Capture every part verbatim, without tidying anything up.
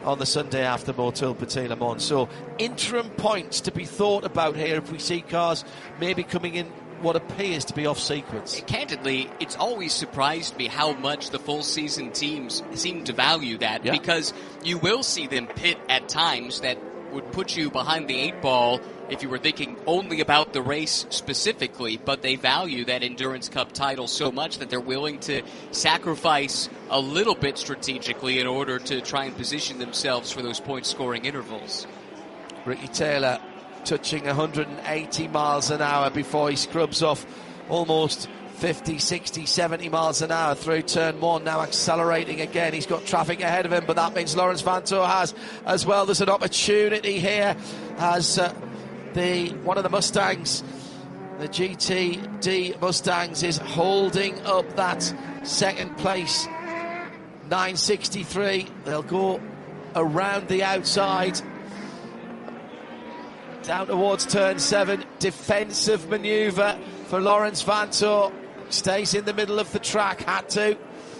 on the Sunday after Motul Petit Le Mans. So interim points to be thought about here if we see cars maybe coming in what appears to be off sequence. Candidly, it's always surprised me how much the full season teams seem to value that, yeah. because you will see them pit at times that would put you behind the eight ball if you were thinking only about the race specifically, but they value that Endurance Cup title so much that they're willing to sacrifice a little bit strategically in order to try and position themselves for those point scoring intervals. Ricky Taylor touching one hundred eighty miles an hour before he scrubs off almost fifty, sixty, seventy miles an hour through turn one, now accelerating again. He's got traffic ahead of him, but that means Laurens Vanthoor has as well. There's an opportunity here as uh, the one of the Mustangs, the G T D Mustangs, is holding up that second place, nine sixty-three. They'll go around the outside down towards turn seven. Defensive manoeuvre for Laurens Vanthoor. Stays in the middle of the track, had to.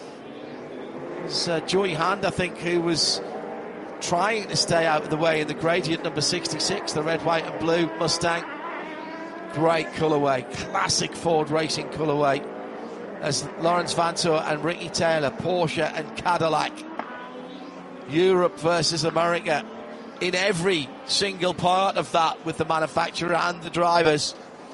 It's uh, Joey Hand, I think, who was trying to stay out of the way in the gradient, number sixty-six, the red, white and blue Mustang. Great colourway, classic Ford Racing colourway, as Laurens Vanthoor and Ricky Taylor, Porsche and Cadillac. Europe versus America in every single part of that, with the manufacturer and the drivers.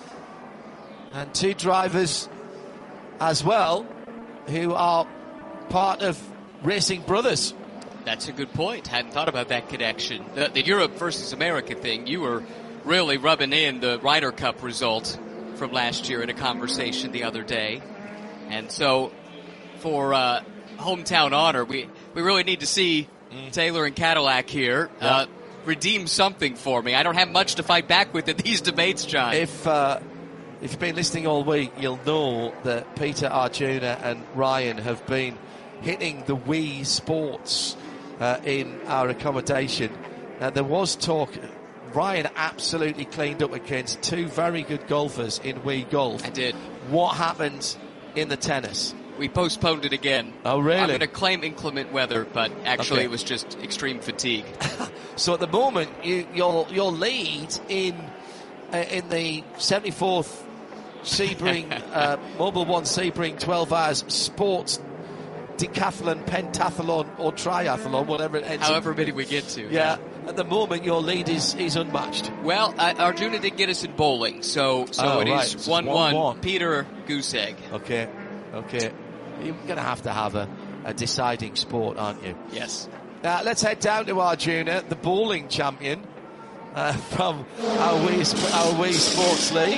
And two drivers as well who are part of Racing Brothers. That's a good point. Hadn't thought about that connection. The, the Europe versus America thing, you were really rubbing in the Ryder Cup result from last year in a conversation the other day. And so for uh, hometown honor, we, we really need to see mm. Taylor and Cadillac here yeah. uh, redeem something for me. I don't have much to fight back with in these debates, John. If uh, if you've been listening all week, you'll know that Peter Arjuna and Ryan have been hitting the Wii Sports uh, in our accommodation. Now, there was talk. Ryan absolutely cleaned up against two very good golfers in Wii Golf. I did. What happened in the tennis? We postponed it again. Oh, really? I'm going to claim inclement weather, but actually okay. it was just extreme fatigue. So at the moment, you, your your lead in uh, in the seventy-fourth Sebring uh, Mobil One Sebring twelve hours sports decathlon, pentathlon, or triathlon, whatever it ends. However many we get to. Yeah. yeah. At the moment, your lead is, is unmatched. Well, uh, Arjuna did get us in bowling, so so oh, it right. is one one. Peter Goose Egg. Okay. Okay. You're going to have to have a, a deciding sport, aren't you? Yes. Now, let's head down to Arjuna, the bowling champion uh, from our Wii, our Wii Sports League.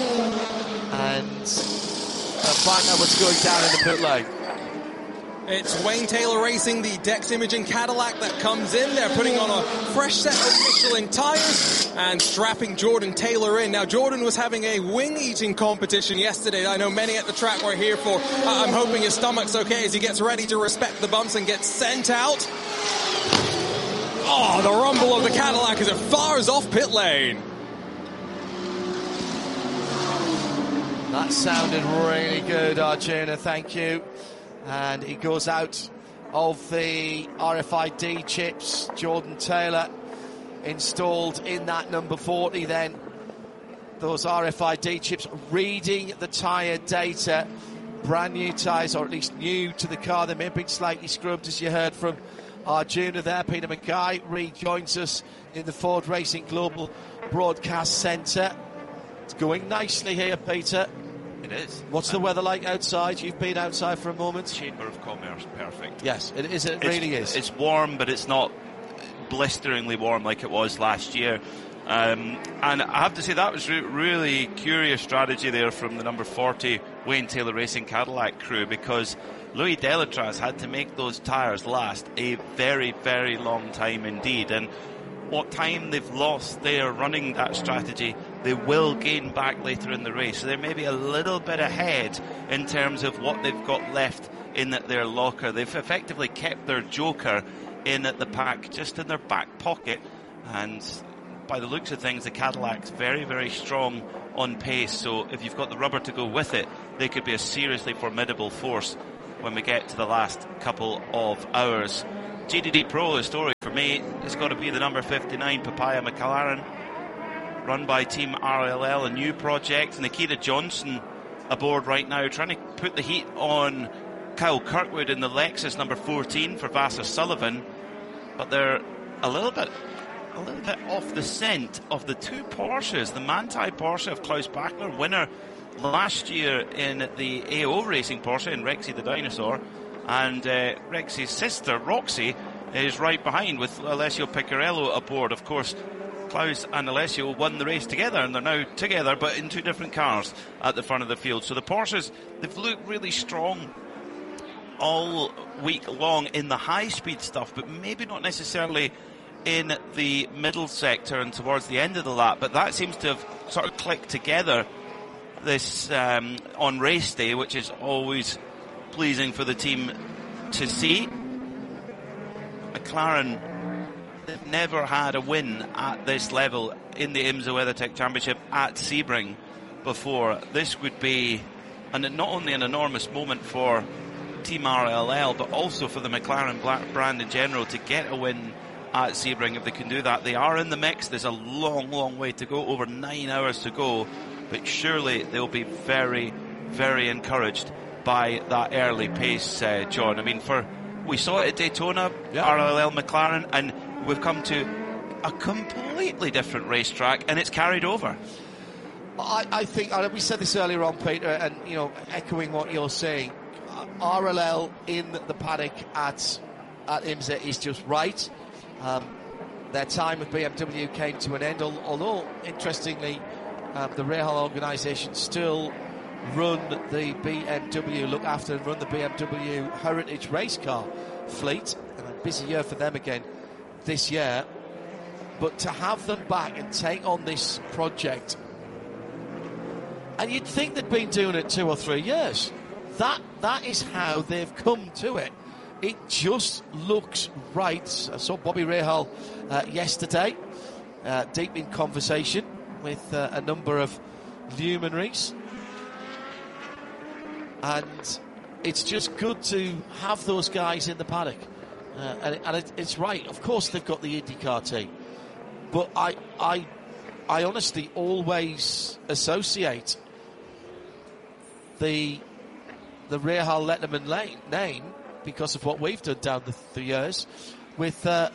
And uh, find out what's going down in the pit lane. It's Wayne Taylor Racing, the Dex Imaging Cadillac that comes in. They're putting on a fresh set of Michelin tyres and strapping Jordan Taylor in. Now, Jordan was having a wing-eating competition yesterday. I know many at the track were here for. Uh, I'm hoping his stomach's okay as he gets ready to respect the bumps and gets sent out. Oh, the rumble of the Cadillac as it fires off pit lane. That sounded really good, Arjuna. Thank you. And he goes out of the R F I D chips. Jordan Taylor installed in that number forty then. Those R F I D chips reading the tyre data. Brand new tyres, or at least new to the car. They may have been slightly scrubbed, as you heard from Arjuna there. Peter Mackay rejoins us in the Ford Racing Global Broadcast Centre. It's going nicely here, Peter. It is. What's the weather like outside? You've been outside for a moment. Chamber of Commerce, perfect. Yes, it is. It it's, really is. It's warm, but it's not blisteringly warm like it was last year. Um, and I have to say that was re- really curious strategy there from the number forty Wayne Taylor Racing Cadillac crew, because Louis Delatraz had to make those tyres last a very, very long time indeed. And what time they've lost there running that strategy, they will gain back later in the race. So they're maybe a little bit ahead in terms of what they've got left in their locker. They've effectively kept their joker in at the pack, just in their back pocket. And by the looks of things, the Cadillac's very, very strong on pace. So if you've got the rubber to go with it, they could be a seriously formidable force when we get to the last couple of hours. G D D Pro, the story for me, it's got to be the number fifty-nine Papaya McLaren, run by Team R L L, a new project. Nikita Johnson aboard right now, trying to put the heat on Kyle Kirkwood in the Lexus number fourteen for Vasser Sullivan, but they're a little bit a little bit off the scent of the two Porsches. The Manthey Porsche of Klaus Bachner, winner last year in the A O Racing Porsche in Rexy the Dinosaur, and uh, Rexy's sister Roxy is right behind with Alessio Piccarello aboard. Of course, Klaus and Alessio won the race together, and they're now together but in two different cars at the front of the field. So the Porsches, they've looked really strong all week long in the high speed stuff, but maybe not necessarily in the middle sector and towards the end of the lap. But that seems to have sort of clicked together this um, on race day, which is always pleasing for the team to see. McLaren, they've never had a win at this level in the IMSA WeatherTech Championship at Sebring before. This would be an, not only an enormous moment for Team R L L, but also for the McLaren brand in general to get a win at Sebring. If they can do that, they are in the mix. There's a long, long way to go, over nine hours to go, but surely they'll be very, very encouraged by that early pace, uh, John. I mean, for we saw it at Daytona, yeah. R L L McLaren, and we've come to a completely different racetrack, and it's carried over. I, I think, uh, we said this earlier on, Peter, and, you know, echoing what you're saying, uh, R L L in the paddock at, at IMSA is just right. Um, their time with B M W came to an end, although, interestingly, um, the Rahal organisation still run the B M W, look after and run the B M W Heritage race car fleet, and a busy year for them again this year. But to have them back and take on this project, and you'd think they'd been doing it two or three years. That that is how they've come to it. It just looks right. I saw Bobby Rahal uh, yesterday, uh, deep in conversation with uh, a number of luminaries. And it's just good to have those guys in the paddock. Uh, and and it, it's right. Of course, they've got the IndyCar team. But I, I, I honestly always associate the the Rahal Letterman lane, name, because of what we've done down the, the years, with uh,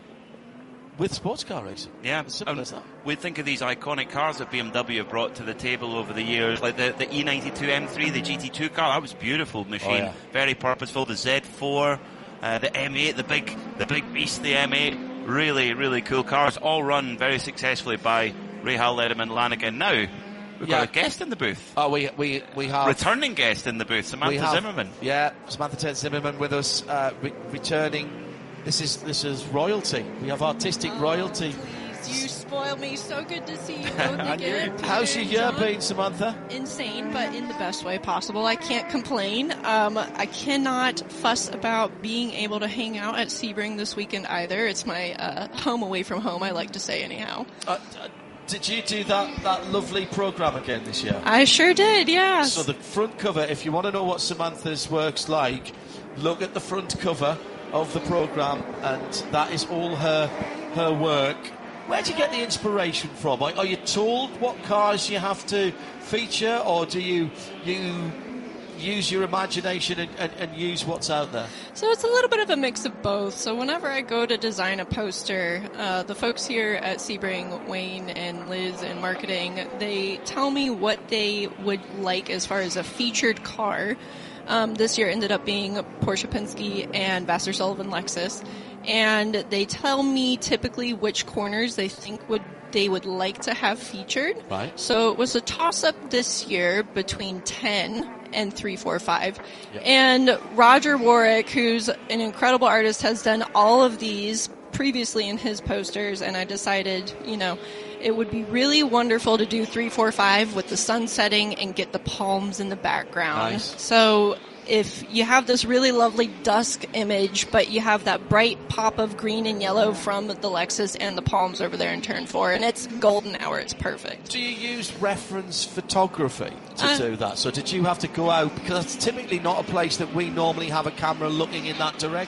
with sports car racing. Yeah, simple as that. We think of these iconic cars that B M W have brought to the table over the years, like the, the E ninety-two M three, the G T two car. That was a beautiful machine, oh, yeah. very purposeful. The Z four, uh, the M eight, the big, the big beast, the M eight. Really, really cool cars, all run very successfully by Rahal Letterman Lanigan. Now we've yeah. got a guest in the booth. Oh, we we we have returning guest in the booth, Samantha have, Zimmerman. Yeah, Samantha Zimmerman with us, uh, re- returning. This is this is royalty. We have artistic oh, royalty. Please, you spoil me. So good to see you both again. How's your year John? been, Samantha? Insane, but in the best way possible. I can't complain. Um, I cannot fuss about being able to hang out at Sebring this weekend either. It's my uh, home away from home, I like to say anyhow. Uh, uh, did you do that, that lovely programme again this year? I sure did, yeah. So the front cover, if you want to know what Samantha's work's like, look at the front cover of the programme, and that is all her her work. Where do you get the inspiration from? Are, are you told what cars you have to feature, or do you you use your imagination and, and, and use what's out there? So it's a little bit of a mix of both. So whenever I go to design a poster, uh, the folks here at Sebring, Wayne and Liz in marketing, they tell me what they would like as far as a featured car. Um, this year ended up being Porsche Penske and Vasser Sullivan Lexus. And they tell me typically which corners they think would they would like to have featured. Right. So it was a toss-up this year between ten and three four five. Yep. And Roger Warwick, who's an incredible artist, has done all of these previously in his posters, and I decided, you know, it would be really wonderful to do three four five with the sun setting and get the palms in the background. Nice. So if you have this really lovely dusk image, but you have that bright pop of green and yellow from the Lexus and the palms over there in turn four, and it's golden hour, it's perfect. Do you use reference photography to Uh, do that? So did you have to go out, because it's typically not a place that we normally have a camera looking in that direction?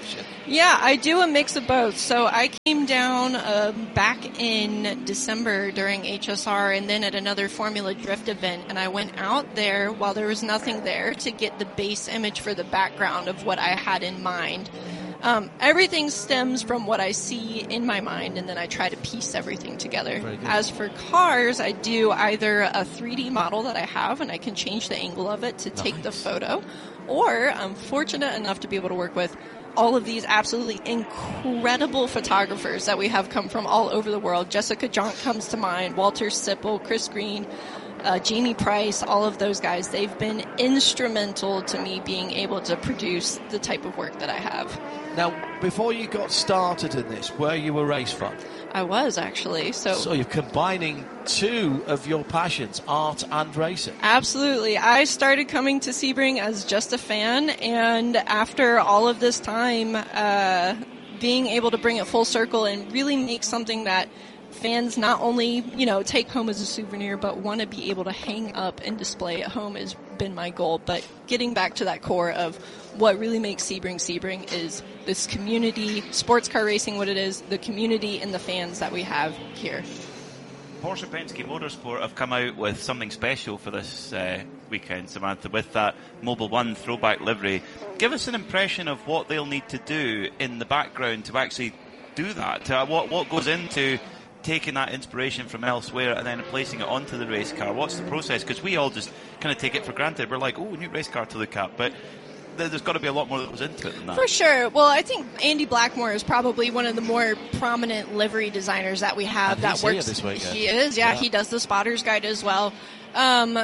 Yeah, I do a mix of both. So I came down uh, back in December during H S R and then at another Formula Drift event, and I went out there while there was nothing there to get the base image for the background of what I had in mind. Um, everything stems from what I see in my mind, and then I try to piece everything together. As for cars, I do either a three D model that I have, and I can change the angle of it to nice. take the photo, or I'm fortunate enough to be able to work with all of these absolutely incredible photographers that we have come from all over the world. Jessica Jonk comes to mind, Walter Sipple, Chris Green, uh, Jamie Price, all of those guys. They've been instrumental to me being able to produce the type of work that I have. Now, before you got started in this, were you a race fan? I was, actually. So, so you're combining two of your passions, art and racing. Absolutely. I started coming to Sebring as just a fan, and after all of this time, uh, being able to bring it full circle and really make something that fans not only, you know, take home as a souvenir, but want to be able to hang up and display at home has been my goal. But getting back to that core of what really makes Sebring Sebring is this community, sports car racing, what it is, the community and the fans that we have here. Porsche Penske Motorsport have come out with something special for this uh, weekend, Samantha, with that Mobil one throwback livery. Give us an impression of what they'll need to do in the background to actually do that. Uh, what, what goes into taking that inspiration from elsewhere and then placing it onto the race car? What's the process? Because we all just kind of take it for granted. We're like, oh, new race car to look at. But there's got to be a lot more that goes into it than that. For sure. Well, I think Andy Blackmore is probably one of the more prominent livery designers that we have. And that he's works. Here this weekend. He is, yeah, yeah. He does the Spotter's Guide as well. Um,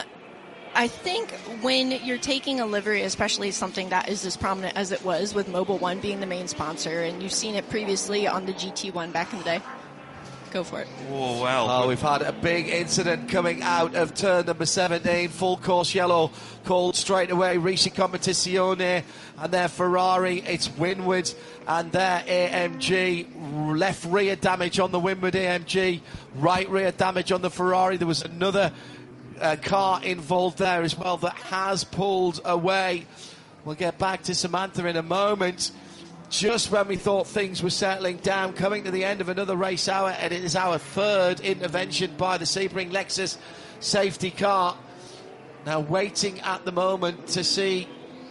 I think when you're taking a livery, especially something that is as prominent as it was with Mobil one being the main sponsor, and you've seen it previously on the G T one back in the day. Go for it. Oh, well. Oh, we've had a big incident coming out of turn number seventeen. Full course yellow called straight away. Ricci Competizione and their Ferrari. It's Winward and their A M G. Left rear damage on the Winward A M G. Right rear damage on the Ferrari. There was another uh, car involved there as well that has pulled away. We'll get back to Samantha in a moment. Just when we thought things were settling down, coming to the end of another race hour, and it is our third intervention by the Sebring Lexus safety car. Now waiting at the moment to see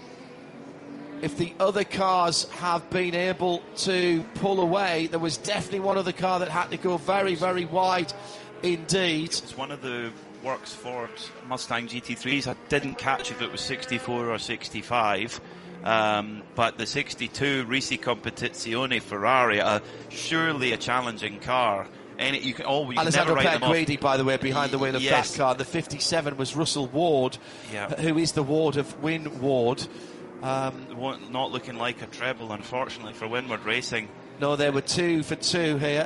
if the other cars have been able to pull away. There was definitely one other car that had to go very, very wide indeed. It's one of the Works Ford Mustang G T threes. I didn't catch if it was sixty-four or sixty-five. Um, but the sixty-two Ricci Competizione Ferrari, uh, surely a challenging car. And you can, oh, you Alessandro can never write them Perguidi, by the way, behind the wheel of yes. that car. The fifty-seven was Russell Ward, yeah. who is the ward of Win Ward. Um, Not looking like a treble, unfortunately, for Winward Racing. No, there were two for two here.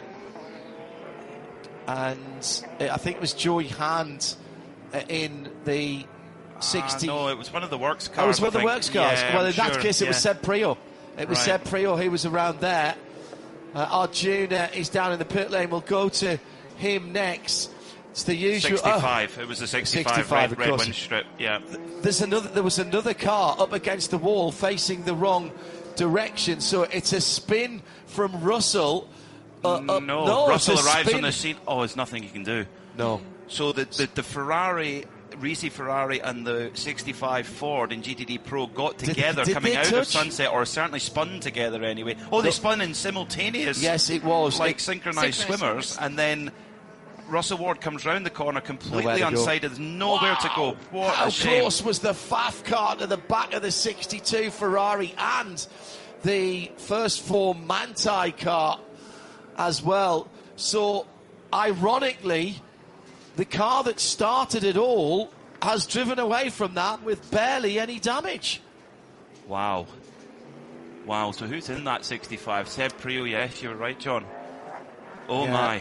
And I think it was Joey Hand in the sixty. Uh, no, it was one of the works cars. Oh, it was one of the works cars. Yeah, well, I'm in that sure. case, it yeah. was Seb Prior. It was right. Seb Prior who was around there. Uh, Arjun uh, is down in the pit lane. We'll go to him next. It's the usual. sixty-five. Oh, it was a sixty-five, sixty-five red, red wind strip. Yeah. There's another. There was another car up against the wall facing the wrong direction. So it's a spin from Russell. Uh, no, uh, no, Russell arrives spin. on the scene. Oh, there's nothing you can do. No. So the the, the Ferrari, Ricci Ferrari, and the sixty-five Ford in G T D Pro got together did coming they out touch? of Sunset, or certainly spun together anyway. Oh, they No. spun in simultaneous. Yes, it was like It- synchronized Synchronized swimmers, swimmers. and then Russell Ward comes round the corner completely Nowhere to go. unsighted. There's nowhere to go. What How a shame. close was the F A F car to the back of the sixty-two Ferrari and the first four Manthey car as well? So, ironically, the car that started it all has driven away from that with barely any damage. Wow. Wow, so who's in that sixty-five? Seb Prior, yes, you were right, John. Oh Yeah. my.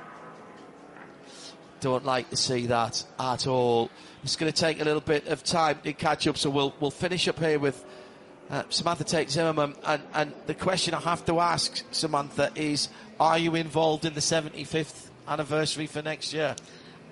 Don't like to see that at all. It's going to take a little bit of time to catch up, so we'll we'll finish up here with uh, Samantha Tate Zimmerman. And, and the question I have to ask, Samantha, is are you involved in the seventy-fifth anniversary for next year?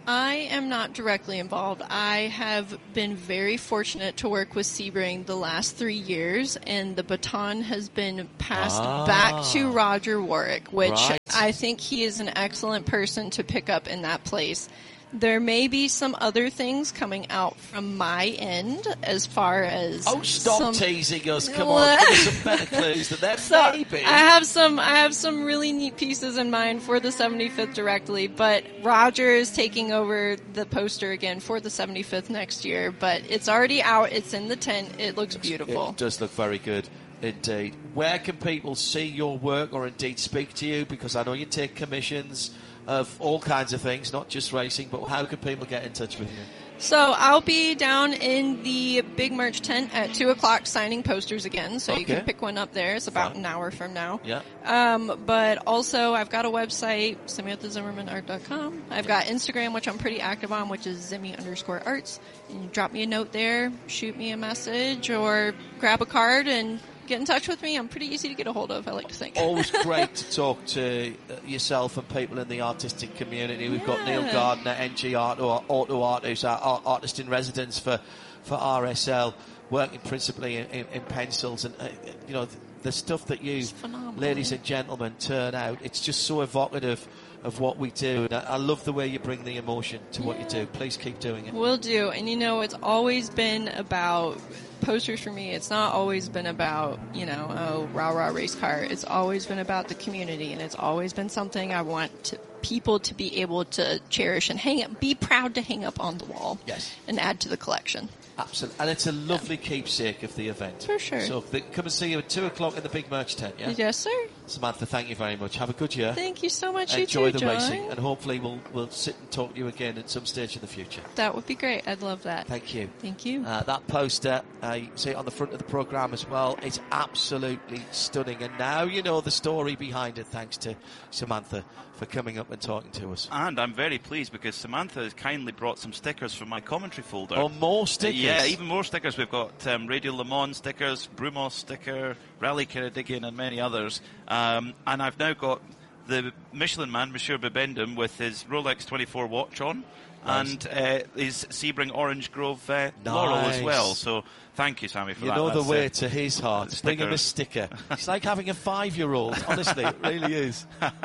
I am not directly involved. I have been very fortunate to work with Sebring the last three years, and the baton has been passed Ah. back to Roger Warwick, which Right. I think he is an excellent person to pick up in that place. There may be some other things coming out from my end as far as Oh, stop some, teasing us! Come on, give us some better clues than that, So maybe. I have some I have some really neat pieces in mind for the seventy-fifth directly, but Roger is taking over the poster again for the seventy-fifth next year, but it's already out, it's in the tent, it looks beautiful. It does look very good indeed. Where can people see your work or indeed speak to you? Because I know you take commissions of all kinds of things, not just racing, but how can people get in touch with you? So I'll be down in the big merch tent at two o'clock signing posters again, so you Okay. can pick one up there. It's about Fun. an hour from now. Yeah. Um, but also, I've got a website, samantha zimmerman art dot com. I've got Instagram, which I'm pretty active on, which is zimmy underscore arts. And you drop me a note there, shoot me a message, or grab a card and get in touch with me. I'm pretty easy to get a hold of, I like to think. Always great to talk to uh, yourself and people in the artistic community. We've got Neil Yeah. Gardner, N G Art, or Auto Art, who's our art- artist in residence for, for R S L, working principally in, in, in pencils. And, uh, you know, the, the stuff that you, It's phenomenal. ladies and gentlemen, turn out, it's just so evocative of what we do. And I, I love the way you bring the emotion to what you do. Please keep doing it. Will do. And you know, it's always been about posters for me. It's not always been about, you know, oh, rah rah race car. It's always been about the community, and it's always been something I want to, people to be able to cherish and hang up, be proud to hang up on the wall. Yes. And add to the collection. Absolutely. And it's a lovely keepsake of the event. For sure. So they, come and see you at two o'clock in the big merch tent, yeah? Yes, sir. Samantha, thank you very much. Have a good year. Thank you so much. Enjoy you too, the John. racing, and hopefully we'll we'll sit and talk to you again at some stage in the future. That would be great. I'd love that. Thank you. Thank you. Uh, that poster, uh, you can see it on the front of the programme as well. It's absolutely stunning, and now you know the story behind it. Thanks to Samantha for coming up and talking to us. And I'm very pleased because Samantha has kindly brought some stickers from my commentary folder. Oh, more stickers. Yeah, even more stickers. We've got um, Radio Le Mans stickers, Brumos sticker, Rally Ceredigion, and many others. Um, and I've now got the Michelin man, Monsieur Bibendum, with his Rolex twenty-four watch on, Nice. and uh, his Sebring Orange Grove uh, laurel as Nice. well. So thank you, Sammy, for You that. know the That's, way uh, to his heart. sticker. Bring him a sticker. It's like having a five-year-old. Honestly, it really is.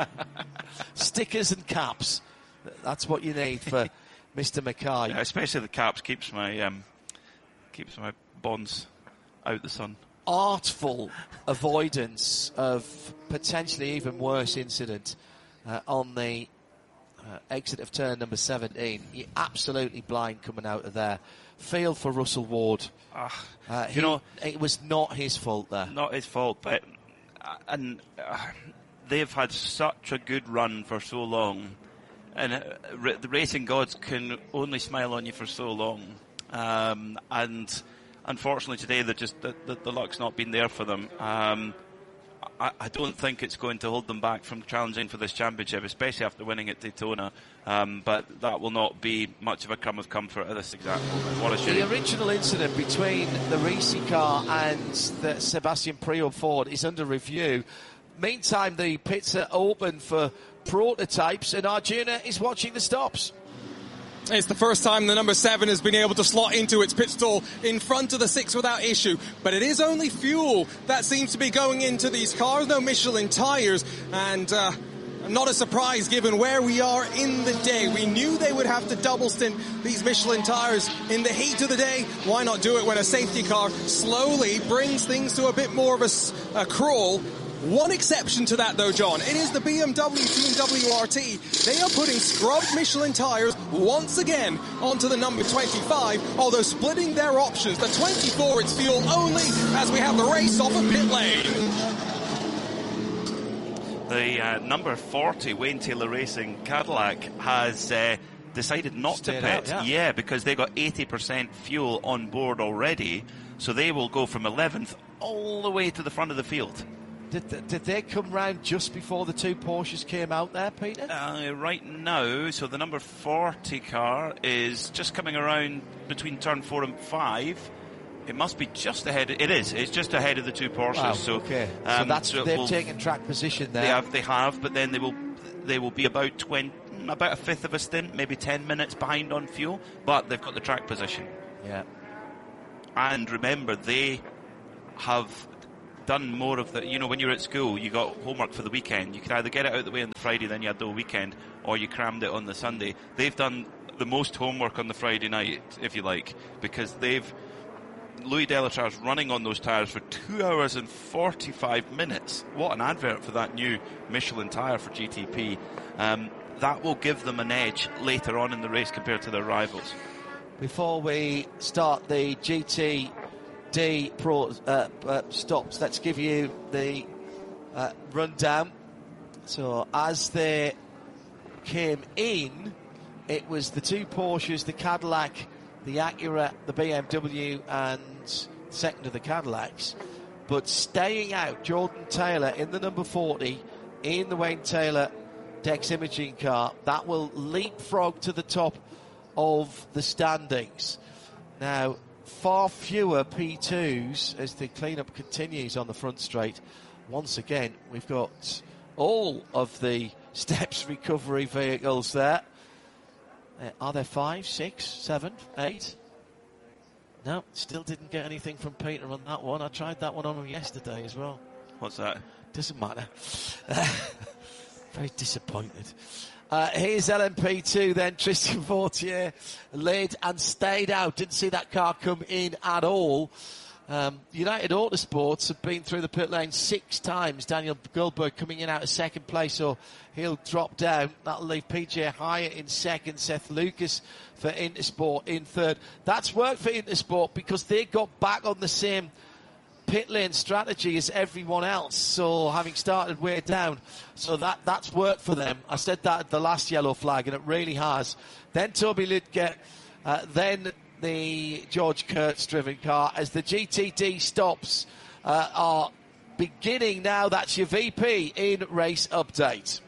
Stickers and caps. That's what you need for Mister Mackay. Yeah, especially the caps keeps my um, keeps my bonds out the sun. Artful avoidance of potentially even worse incident uh, on the uh, exit of turn number seventeen. You're absolutely blind coming out of there. Feel for Russell Ward. Ah, Uh, you he- know, it was not his fault there. not his fault, but uh, and uh, they've had such a good run for so long, and uh, r- the racing gods can only smile on you for so long, um, and unfortunately today they're just the, the, the luck's not been there for them. Um, I, I don't think it's going to hold them back from challenging for this championship, especially after winning at Daytona. Um, but that will not be much of a crumb of comfort at this exact moment. What a shame. The original incident between the Risi car and the Sebastian Priaulx Ford is under review. Meantime, the pits are open for prototypes, and Arjuna is watching the stops. It's the first time the number seven has been able to slot into its pit stall in front of the six without issue. But it is only fuel that seems to be going into these cars, no Michelin tyres. And uh, not a surprise given where we are in the day. We knew they would have to double stint these Michelin tyres in the heat of the day. Why not do it when a safety car slowly brings things to a bit more of a, s- a crawl? One exception to that, though, John. It is the B M W Team W R T. They are putting scrubbed Michelin tyres once again onto the number twenty-five, although splitting their options. The twenty-four, it's fuel only as we have the race off of pit lane. The uh, number forty Wayne Taylor Racing Cadillac has uh, decided not Stayed to pit. out, yeah. because they got eighty percent fuel on board already, so they will go from eleventh all the way to the front of the field. Did, th- did they come round just before the two Porsches came out there, Peter? Uh, right now, so the number forty car is just coming around between turn four and five. It must be just ahead. It is. It's just ahead of the two Porsches. Wow, so, okay. um, so that's so it they've will- taken track position there. They have, they have, but then they will. they will be about twenty, about a fifth of a stint, maybe ten minutes behind on fuel, but they've got the track position. Yeah. And remember, they have done more of the, you know, when you were at school, you got homework for the weekend. You could either get it out of the way on the Friday, then you had the whole weekend, or you crammed it on the Sunday. They've done the most homework on the Friday night, if you like, because they've, Louis Delattra's running on those tyres for two hours and forty-five minutes. What an advert for that new Michelin tyre for G T P. Um, that will give them an edge later on in the race compared to their rivals. Before we start the G T D Pro uh, uh, stops, let's give you the uh, rundown. So as they came in, it was the two Porsches, the Cadillac, the Acura, the B M W, and second of the Cadillacs. But staying out, Jordan Taylor in the number forty, in the Wayne Taylor Dex Imaging car. That will leapfrog to the top of the standings. Now, far fewer P twos as the cleanup continues on the front straight. Once again, we've got all of the steps recovery vehicles there. Uh, are there five, six, seven, eight? No, still didn't get anything from Peter on that one. I tried that one on him yesterday as well. What's that? Doesn't matter. Very disappointed. Uh, here's L M P two then. Tristan Vautier led and stayed out. Didn't see that car come in at all. Um, United Autosports have been through the pit lane six times. Daniel Goldberg coming in out of second place, so he'll drop down. That'll leave P J Hyatt in second, Seth Lucas for Intersport in third. That's worked for Intersport because they got back on the same pit lane strategy as everyone else, so having started way down, so that that's worked for them. I said that at the last yellow flag, and it really has. Then Toby Lidgett, uh, then the George Kurtz driven car as the G T D stops uh, are beginning now. That's your V P in race update.